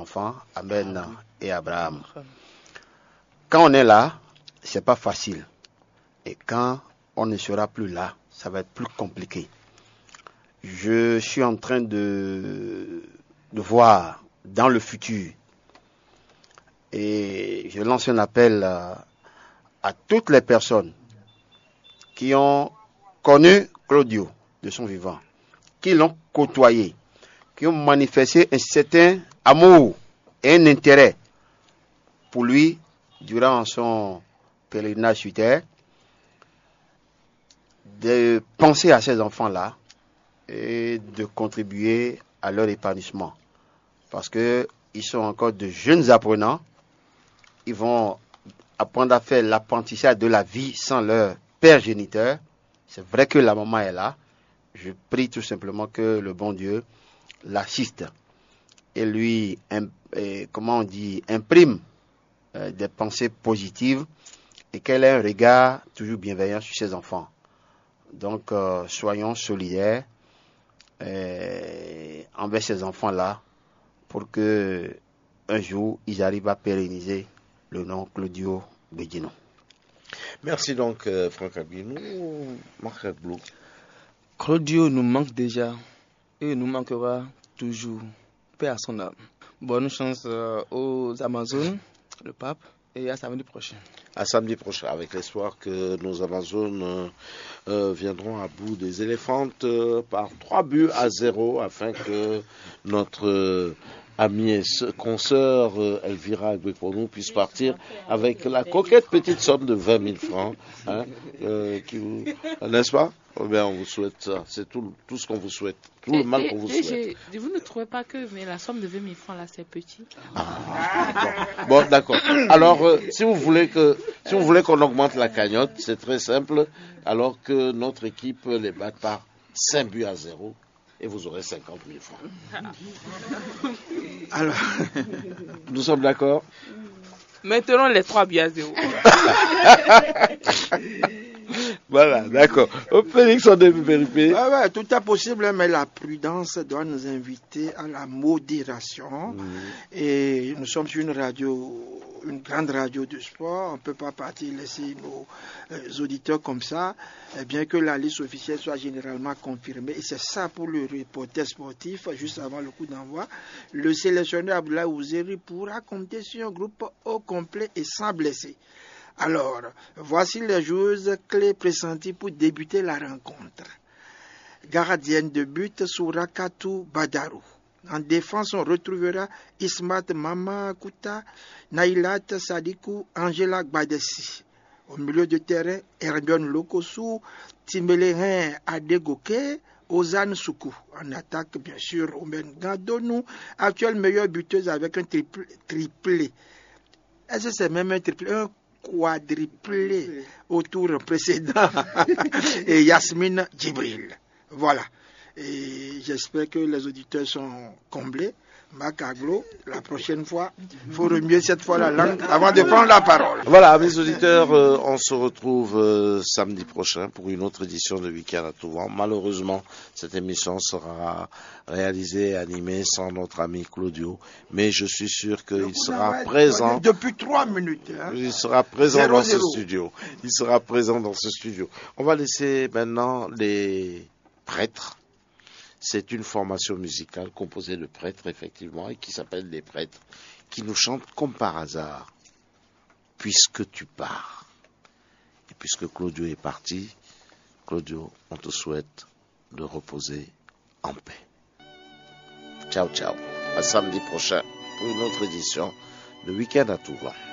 enfants, Amen et Abraham. Quand on est là, c'est pas facile. Et quand on ne sera plus là, ça va être plus compliqué. Je suis en train de voir dans le futur, et je lance un appel à toutes les personnes qui ont connu Claudio de son vivant, qui l'ont côtoyé, qui ont manifesté un certain amour et un intérêt pour lui durant son pèlerinage sur terre, de penser à ces enfants-là et de contribuer à leur épanouissement. Parce qu'ils sont encore de jeunes apprenants, ils vont apprendre à faire l'apprentissage de la vie sans leur père géniteur. C'est vrai que la maman est là. Je prie tout simplement que le bon Dieu l'assiste et lui, imprime des pensées positives et qu'elle ait un regard toujours bienveillant sur ses enfants. Donc, soyons solidaires envers ces enfants-là pour que un jour, ils arrivent à pérenniser le nom Claudio Bédino. Merci donc, Franck Abinou. Marc Blou. Claudio nous manque déjà et nous manquera toujours. Paix à son âme. Bonne chance aux Amazones, le pape, et à samedi prochain. À samedi prochain, avec l'espoir que nos Amazones viendront à bout des éléphantes par 3-0 afin que notre amie et consoeur Elvira Agbeponou puisse partir avec la coquette petite somme de 20 000 francs. N'est-ce pas? Oh bien, on vous souhaite ça. C'est tout ce qu'on vous souhaite. Tout le mal qu'on vous souhaite. Vous ne trouvez pas que mais la somme de 20 000 francs, là, c'est petit? Bon, d'accord. Alors, si vous voulez qu'on augmente la cagnotte, c'est très simple. Alors que notre équipe les batte par 5-0 et vous aurez 50 000 francs. Alors, nous sommes d'accord? Maintenant, les 3-0. Voilà, d'accord. Félix, on est vérifié. Ouais, tout est possible, mais la prudence doit nous inviter à la modération. Et nous sommes sur une radio, une grande radio de sport. On ne peut pas partir laisser nos auditeurs comme ça, bien que la liste officielle soit généralement confirmée. Et c'est ça pour le reporter sportif, juste avant le coup d'envoi. Le sélectionneur Abdoulaye Ouzeri pourra compter sur un groupe au complet et sans blessés. Alors, voici les joueuses clés pressenties pour débuter la rencontre. Gardienne de but, Sourakatou Badarou. En défense, on retrouvera Ismat Mamakuta, Naïlat Sadikou, Angela Gbadessi. Au milieu de terrain, Herbion Lokosu, Timbelerin Adegoke, Ozan Soukou. En attaque, bien sûr, Omen Gandonou, actuelle meilleure buteuse avec un triplé. Est-ce que c'est même un triplé? Quadruplé au tour précédent et Yasmine Djibril. Voilà. Et j'espère que les auditeurs sont comblés. Marc Aglo, la prochaine fois, il faut remuer cette fois la langue avant de prendre la parole. Voilà, mes auditeurs, on se retrouve samedi prochain pour une autre édition de Week-end à tout vent. Malheureusement, cette émission sera réalisée et animée sans notre ami Claudio, mais je suis sûr qu'il sera présent. Depuis 3 minutes. Hein. Il sera présent dans ce studio. Il sera présent dans ce studio. On va laisser maintenant les prêtres. C'est une formation musicale composée de prêtres, effectivement, et qui s'appelle Les Prêtres, qui nous chantent comme par hasard, puisque tu pars. Et puisque Claudio est parti, Claudio, on te souhaite de reposer en paix. Ciao, ciao. À samedi prochain pour une autre édition de Week-end à tout vent.